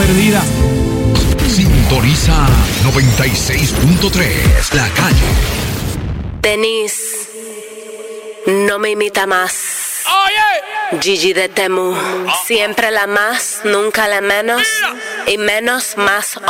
perdida. Sintoniza 96.3 La Calle. Denise, no me imita más. Gigi de Temu, siempre la más, nunca la menos, y menos más